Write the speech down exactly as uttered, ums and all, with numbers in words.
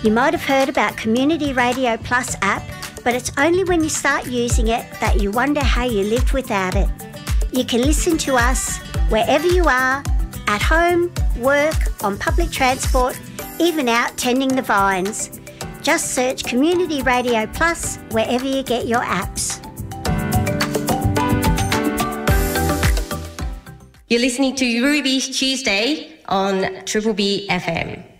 You might have heard about Community Radio Plus app, but it's only when you start using it that you wonder how you lived without it. You can listen to us wherever you are, at home, work, on public transport, even out tending the vines. Just search Community Radio Plus wherever you get your apps. You're listening to Ruby's Tuesday on Triple B F M.